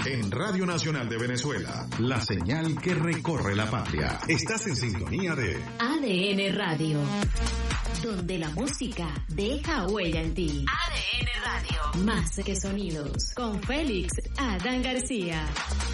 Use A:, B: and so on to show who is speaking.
A: en Radio Nacional de Venezuela, la señal que recorre la patria. Estás en sintonía de
B: ADN Radio, donde la música deja huella en ti. ADN Radio, más que sonidos, con Félix Adán García.